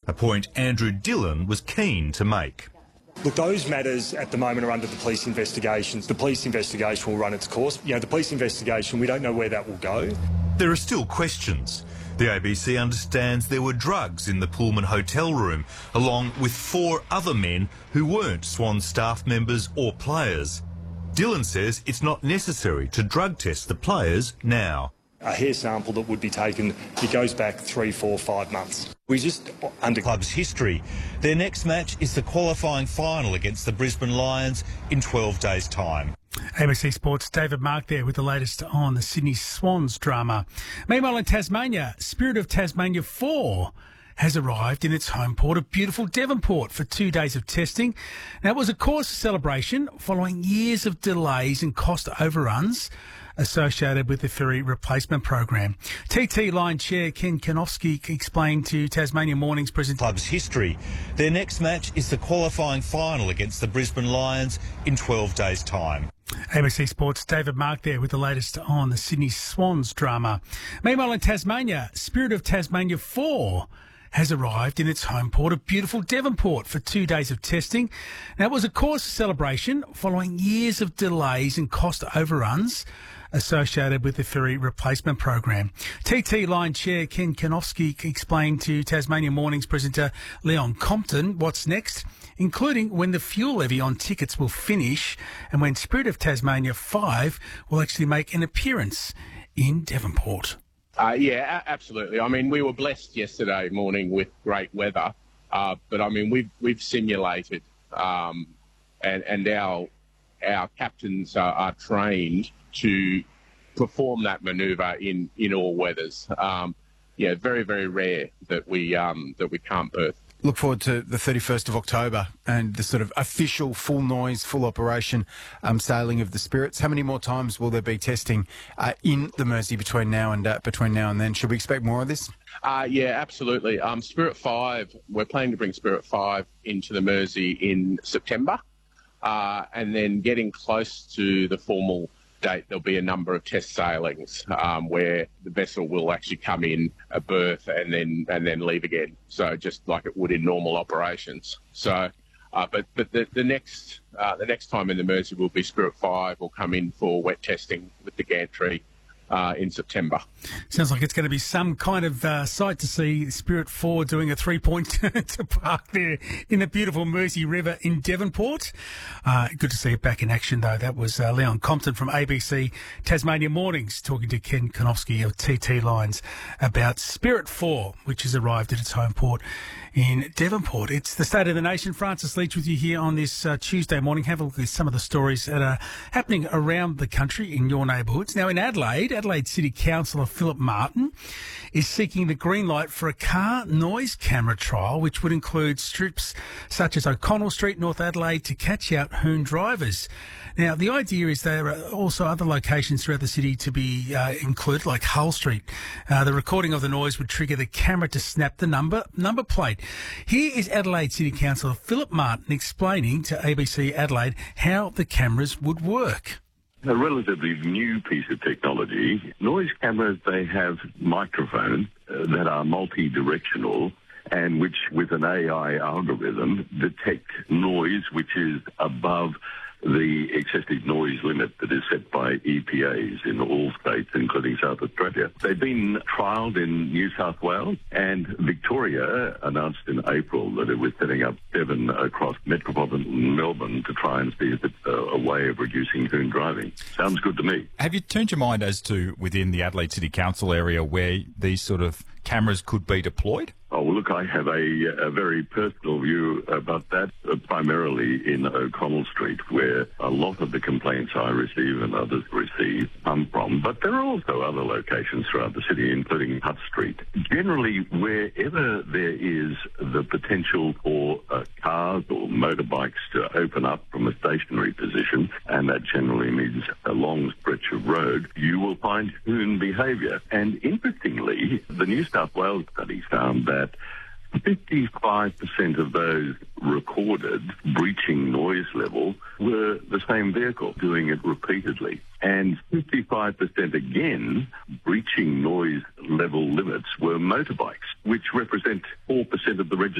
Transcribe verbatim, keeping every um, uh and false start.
a point Andrew Dillon was keen to make. Look, those matters at the moment are under the police investigations. The police investigation will run its course. You know, the police investigation, we don't know where that will go. There are still questions. The A B C understands there were drugs in the Pullman hotel room, along with four other men who weren't Swan staff members or players. Dillon says it's not necessary to drug test the players now. A hair sample that would be taken, it goes back three, four, five months. We just under club's history. Their next match is the qualifying final against the Brisbane Lions in twelve days' time. A B C Sports' David Mark there with the latest on the Sydney Swans drama. Meanwhile in Tasmania, Spirit of Tasmania four has arrived in its home port of beautiful Devonport for two days of testing. Now, it was a cause for celebration following years of delays and cost overruns associated with the ferry replacement program. T T Line Chair Ken Konofsky explained to Tasmania Morning's presenter club's history. Their next match is the qualifying final against the Brisbane Lions in twelve days' time. A B C Sports' David Mark there with the latest on the Sydney Swans drama. Meanwhile in Tasmania, Spirit of Tasmania four has arrived in its home port of beautiful Devonport for two days of testing. Now, it was a cause for celebration following years of delays and cost overruns associated with the ferry replacement program. T T Line Chair Ken Konofsky explained to Tasmania Morning's presenter Leon Compton what's next, including when the fuel levy on tickets will finish and when Spirit of Tasmania five will actually make an appearance in Devonport. Uh, yeah, a- absolutely. I mean, we were blessed yesterday morning with great weather, uh, but I mean, we've we've simulated, um, and and our our captains are, are trained to perform that manoeuvre in, in all weathers. Um, yeah, very very rare that we um, that we can't berth. Look forward to the thirty-first of October and the sort of official full noise, full operation um, sailing of the Spirits. How many more times will there be testing uh, in the Mersey between now and uh, between now and then? Should we expect more of this? Uh, yeah, absolutely. Um, Spirit five, we're planning to bring Spirit five into the Mersey in September, uh, and then getting close to the formal date, there'll be a number of test sailings um, where the vessel will actually come in, a berth, and then and then leave again. So just like it would in normal operations. So, uh, but but the, the next uh, the next time in the Mersey will be Spirit Five will come in for wet testing with the gantry uh, in September. Sounds like it's going to be some kind of uh, sight to see Spirit four doing a three-point turn to park there in the beautiful Mersey River in Devonport. Uh, good to see it back in action, though. That was uh, Leon Compton from A B C Tasmania Mornings talking to Ken Konofsky of T T Lines about Spirit four, which has arrived at its home port in Devonport. It's the State of the Nation. Francis Leach with you here on this uh, Tuesday morning. Have a look at some of the stories that are happening around the country in your neighbourhoods. Now, in Adelaide, Adelaide City Councillor Philip Martin is seeking the green light for a car noise camera trial, which would include strips such as O'Connell Street, North Adelaide, to catch out hoon drivers. Now, the idea is there are also other locations throughout the city to be uh, included, like Hull Street. Uh, the recording of the noise would trigger the camera to snap the number number plate. Here is Adelaide City Councillor Philip Martin explaining to A B C Adelaide how the cameras would work. A relatively new piece of technology. Noise cameras, they have microphones uh, that are multi-directional and which, with an A I algorithm, detect noise which is above the excessive noise limit that is set by E P As in all states, including South Australia. They've been trialled in New South Wales, and Victoria announced in April that it was setting up seven across metropolitan Melbourne to try and see if it's a, a way of reducing hoon driving. Sounds good to me. Have you turned your mind as to within the Adelaide City Council area where these sort of cameras could be deployed? Oh, well, look, I have a, a very personal view about that, uh, primarily in O'Connell Street, where a lot of the complaints I receive and others receive come from. But there are also other locations throughout the city, including Hutt Street. Generally, wherever there is the potential for uh, cars or motorbikes to open up from a stationary position, and that generally means a long stretch of road, you will find hoon behaviour. And interestingly, the New South Wales study found that that fifty-five percent of those recorded breaching noise level were the same vehicle doing it repeatedly. And fifty-five percent again breaching noise level limits were motorbikes, which represent four percent of the registered